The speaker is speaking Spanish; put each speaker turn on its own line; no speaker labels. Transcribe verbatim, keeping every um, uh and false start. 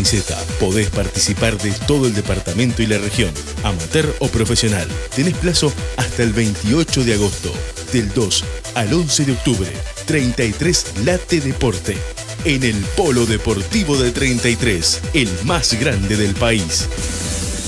camiseta. Podés participar de todo el departamento y la región, amateur o profesional. Tenés plazo hasta el veintiocho de agosto. Del dos al once de octubre. treinta y tres Late Deporte. En el Polo Deportivo de treinta y tres, el más grande del país.